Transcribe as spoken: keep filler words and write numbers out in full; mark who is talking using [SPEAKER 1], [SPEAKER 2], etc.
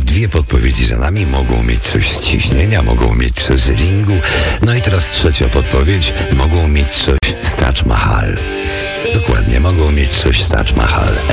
[SPEAKER 1] dwie podpowiedzi za nami. Mogą mieć coś z ciśnienia, mogą mieć coś z ringu. No i teraz trzecia podpowiedź. Mogą mieć coś z Taj Mahal. Dokładnie, mogą mieć coś z Taj Mahal.